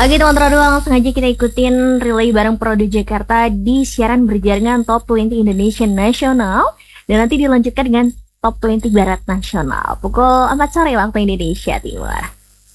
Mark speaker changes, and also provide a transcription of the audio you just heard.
Speaker 1: Oke teman-teman, langsung aja kita ikutin relay bareng Prodo Jakarta di siaran berjaringan Top 20 Indonesia Nasional. Dan nanti dilanjutkan dengan Top 20 Barat Nasional pukul 4 sore waktu Indonesia Timur.